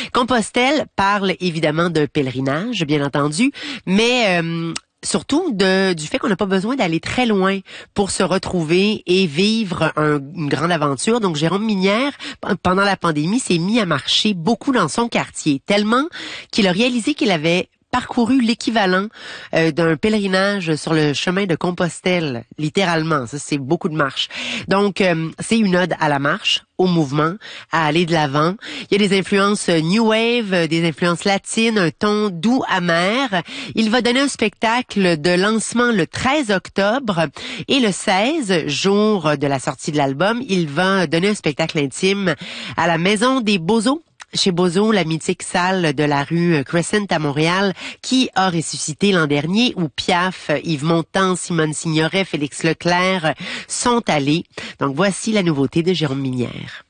Compostelle parle évidemment d'un pèlerinage, bien entendu, mais surtout du fait qu'on n'a pas besoin d'aller très loin pour se retrouver et vivre une grande aventure. Donc, Jérôme Minière, pendant la pandémie, s'est mis à marcher beaucoup dans son quartier, tellement qu'il a réalisé qu'il avait parcouru l'équivalent d'un pèlerinage sur le chemin de Compostelle, littéralement. Ça, c'est beaucoup de marche. Donc, c'est une ode à la marche, au mouvement, à aller de l'avant. Il y a des influences New Wave, des influences latines, un ton doux amer. Il va donner un spectacle de lancement le 13 octobre et le 16, jour de la sortie de l'album, il va donner un spectacle intime à la Maison des Beaux-Os. Chez Bozo, la mythique salle de la rue Crescent à Montréal, qui a ressuscité l'an dernier, où Piaf, Yves Montand, Simone Signoret, Félix Leclerc sont allés. Donc voici la nouveauté de Jérôme Minière.